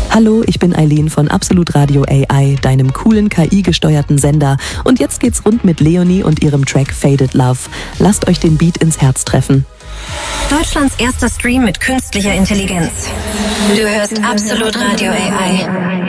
Hallo, ich bin Eileen von Absolut Radio AI, deinem coolen KI-gesteuerten Sender. Und jetzt geht's rund mit Leonie und ihrem Track Faded Love. Lasst euch den Beat ins Herz treffen. Deutschlands erster Stream mit künstlicher Intelligenz. Du hörst Absolut Radio AI.